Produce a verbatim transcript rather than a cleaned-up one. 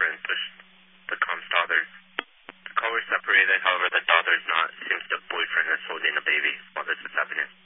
and push the com's daughter. The couple is separated, however, the daughter is not. Seems the boyfriend is holding the baby while this is happening.